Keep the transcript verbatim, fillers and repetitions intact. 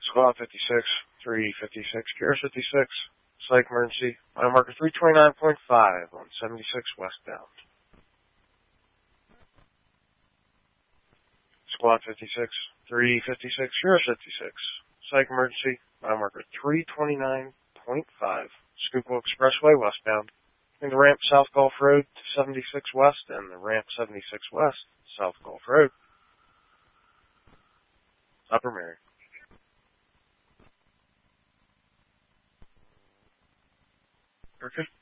Squad fifty-six, three fifty-six, Kira fifty-six, psych emergency, mile marker three twenty-nine point five on seventy-six westbound. Squad fifty-six, three fifty-six, Kira fifty-six, psych emergency, mile marker three twenty-nine point five, Schuylkill Expressway westbound, in the ramp South Gulf Road to seventy-six west and the ramp seventy-six west, South Gulf Road. Upper Mary. Okay.